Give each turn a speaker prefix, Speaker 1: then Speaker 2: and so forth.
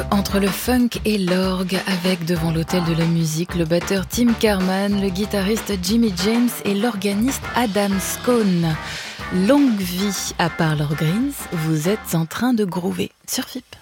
Speaker 1: Entre le funk et l'orgue, avec devant l'hôtel de la musique le batteur Tim Kerman, le guitariste Jimmy James et l'organiste Adam Scone. Longue vie à Parlor Greens, vous êtes en train de groover sur FIP.